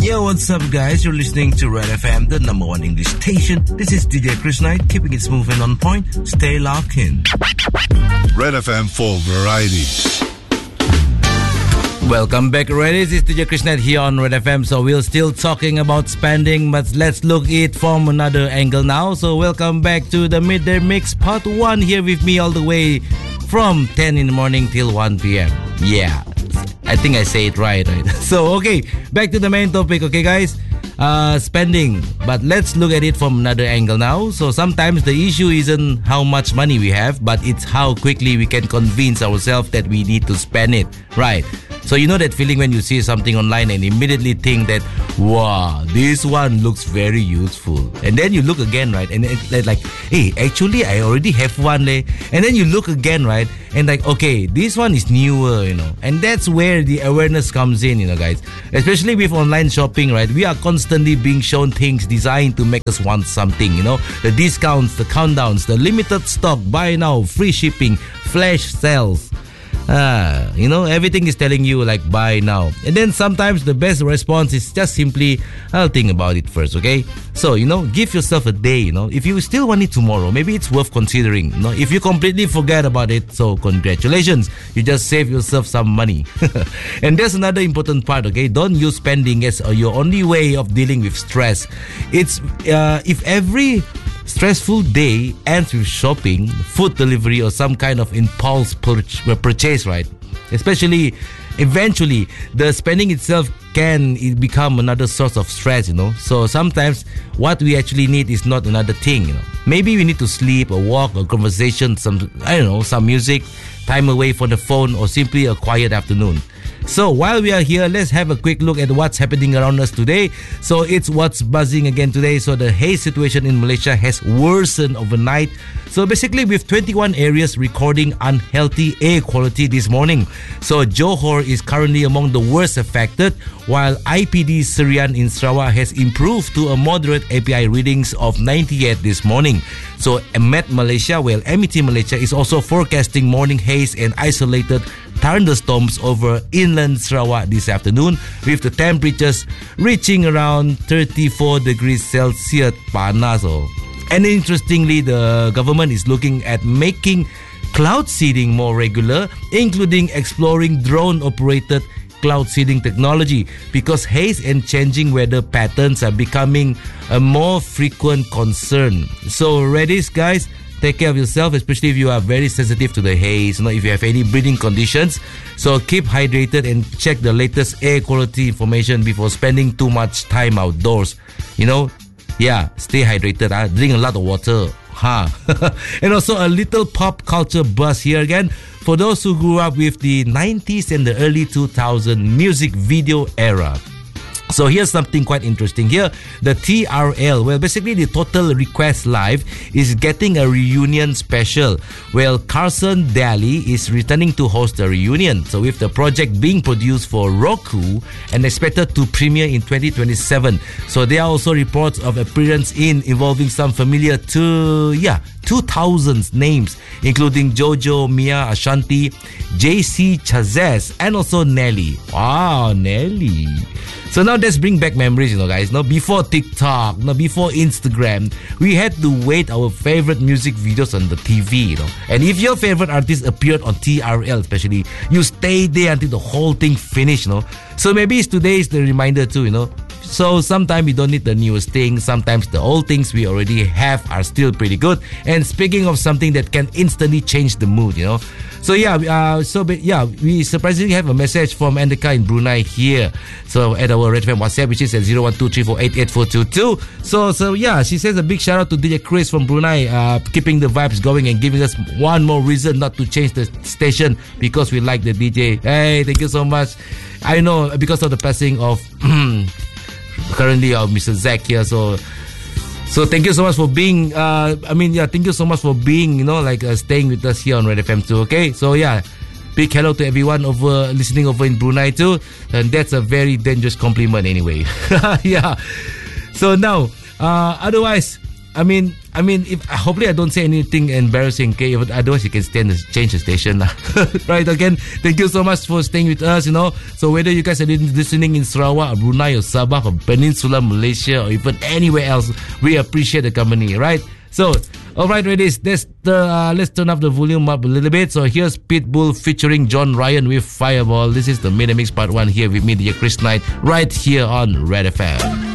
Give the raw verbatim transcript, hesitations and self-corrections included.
Yo, what's up, guys? You're listening to Red F M, the number one English station. This is D J Chris Knight, keeping it smooth and on point. Stay locked in. Red F M for variety. Welcome back, already. This is D J Chris Knight here on Red F M. So we're still talking about spending, but let's look it from another angle now. So welcome back to the Midday Mix Part one here with me all the way from ten in the morning till one p.m. Yeah, I think I say it right, right? So, okay, back to the main topic, okay, guys? Uh, spending. But let's look at it from another angle now. So, sometimes the issue isn't how much money we have, but it's how quickly we can convince ourselves that we need to spend it, right? So, you know that feeling when you see something online and immediately think that, wow, this one looks very useful. And then you look again, right? And it's like, hey, actually, I already have one, leh. And then you look again, right? And like, okay, this one is newer, you know. And that's where the awareness comes in, you know, guys. Especially with online shopping, right? We are constantly being shown things designed to make us want something, you know. The discounts, the countdowns, the limited stock, buy now, free shipping, flash sales. Ah, you know, everything is telling you like buy now. And then sometimes the best response is just simply, I'll think about it first, okay? So, you know, give yourself a day, you know. If you still want it tomorrow, maybe it's worth considering. You know, if you completely forget about it, so congratulations. You just save yourself some money. And there's another important part, okay? Don't use spending as your only way of dealing with stress. It's, uh, if every stressful day ends with shopping, food delivery, or some kind of impulse purchase, right? Especially, eventually, the spending itself can become another source of stress, you know. So sometimes what we actually need is not another thing, you know. Maybe we need to sleep, a walk, a conversation, some, I don't know, some music, time away from the phone, or simply a quiet afternoon. So while we are here, let's have a quick look at what's happening around us today. So it's what's buzzing again today. So the haze situation in Malaysia has worsened overnight. So basically with twenty-one areas recording unhealthy air quality this morning. So Johor is currently among the worst affected, while I P D Serian in Sarawak has improved to a moderate A P I readings of ninety-eight this morning. So M E T Malaysia, well, M E T Malaysia is also forecasting morning haze and isolated thunderstorms over inland Sarawak this afternoon, with the temperatures reaching around thirty-four degrees Celsius panas. Oh. And interestingly, the government is looking at making cloud seeding more regular, including exploring drone-operated cloud seeding technology, because haze and changing weather patterns are becoming a more frequent concern. So, ready, guys? Take care of yourself, especially if you are very sensitive to the haze, you know, if you have any breathing conditions. So keep hydrated and check the latest air quality information before spending too much time outdoors. You know, yeah, stay hydrated. Huh? Drink a lot of water. Huh? And also a little pop culture buzz here again. For those who grew up with the nineties and the early two thousands music video era. So here's something quite interesting here. The T R L, well, basically the Total Request Live is getting a reunion special. Well, Carson Daly is returning to host the reunion. So with the project being produced for Roku and expected to premiere in twenty twenty-seven. So there are also reports of appearance in involving some familiar to, yeah, two thousands names, including Jojo, Mia, Ashanti, J C Chazes, and also Nelly. Wow, Nelly. So now let's bring back memories, you know, guys. Now, before TikTok, now before Instagram, we had to wait our favorite music videos on the T V, you know. And if your favorite artist appeared on T R L, especially, you stay there until the whole thing finished, you know. So maybe today is the reminder too, you know. So sometimes we don't need the newest things. Sometimes the old things we already have are still pretty good. And speaking of something that can instantly change the mood, you know. So yeah, uh, so yeah, we surprisingly have a message from Andika in Brunei here. So at our Red F M WhatsApp, which is at zero one two three four eight eight four two two. So so yeah, she says a big shout out to D J Chris from Brunei, uh, keeping the vibes going and giving us one more reason not to change the station because we like the D J. Hey, thank you so much. I know because of the passing of currently of Mister Zach here, so so thank you so much for being uh I mean yeah thank you so much for being, you know, like uh, staying with us here on Red F M too. Okay, so yeah, big hello to everyone over listening over in Brunei too, and that's a very dangerous compliment anyway. Yeah, so now uh otherwise, I mean, I mean, if hopefully I don't say anything embarrassing, okay? If, otherwise, you can stay and change the station. Right, again, thank you so much for staying with us, you know. So whether you guys are listening in Sarawak, or Brunei, or Sabah, or Peninsula, Malaysia, or even anywhere else, we appreciate the company, right? So, alright, ladies, let's, uh, let's turn up the volume up a little bit. So here's Pitbull featuring John Ryan with Fireball. This is the Midday Mix Part one here with me, dear Chris Knight, right here on Red F M.